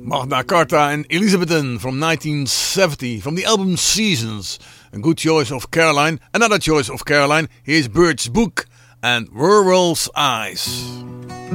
Magna Carta and Elizabethan from 1970 from the album Seasons. A good choice of Caroline. Another choice of Caroline. Here's Bird's Book and Werewolf's Eyes.